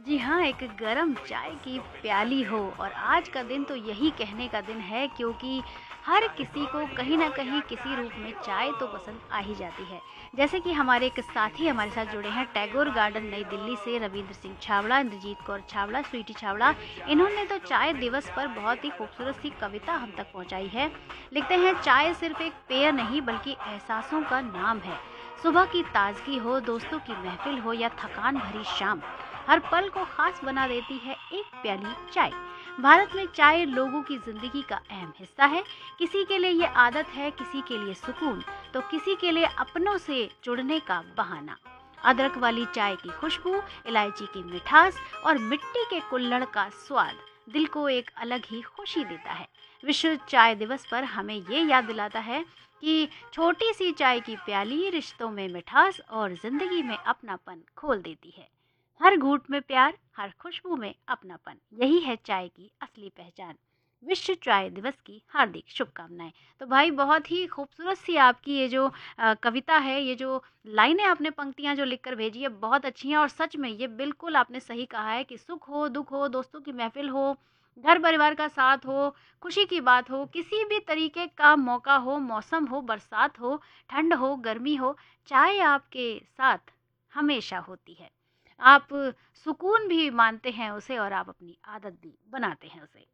जी हाँ, एक गरम चाय की प्याली हो और आज का दिन तो यही कहने का दिन है क्योंकि हर किसी को कहीं न कहीं किसी रूप में चाय तो पसंद आ ही जाती है। जैसे कि हमारे एक साथी हमारे साथ जुड़े हैं टैगोर गार्डन नई दिल्ली से रविंद्र सिंह छावड़ा, इंद्रजीत कौर छावड़ा, स्वीटी छावड़ा। इन्होंने तो चाय दिवस पर बहुत ही खूबसूरत सी कविता हम तक पहुँचाई है। लिखते हैं चाय सिर्फ़ एक पेय नहीं बल्कि एहसासों का नाम है। सुबह की ताज़गी हो, दोस्तों की महफ़िल हो या थकान भरी शाम, हर पल को खास बना देती है एक प्याली चाय। भारत में चाय लोगों की जिंदगी का अहम हिस्सा है। किसी के लिए ये आदत है, किसी के लिए सुकून, तो किसी के लिए अपनों से जुड़ने का बहाना। अदरक वाली चाय की खुशबू, इलायची की मिठास और मिट्टी के कुल्हड़ का स्वाद दिल को एक अलग ही खुशी देता है। विश्व चाय दिवस पर हमें ये याद दिलाता है कि छोटी सी चाय की प्याली रिश्तों में मिठास और जिंदगी में अपनापन खोल देती है। हर घूंट में प्यार, हर खुशबू में अपनापन, यही है चाय की असली पहचान। विश्व चाय दिवस की हार्दिक शुभकामनाएं। तो भाई बहुत ही खूबसूरत सी आपकी ये जो कविता है, ये जो लाइनें आपने पंक्तियां जो लिखकर भेजी है बहुत अच्छी हैं और सच में ये बिल्कुल आपने सही कहा है कि सुख हो, दुख हो, दोस्तों की महफिल हो, घर परिवार का साथ हो, खुशी की बात हो, किसी भी तरीके का मौका हो, मौसम हो, बरसात हो, ठंड हो, गर्मी हो, चाय आपके साथ हमेशा होती है। आप सुकून भी मानते हैं उसे और आप अपनी आदत भी बनाते हैं उसे।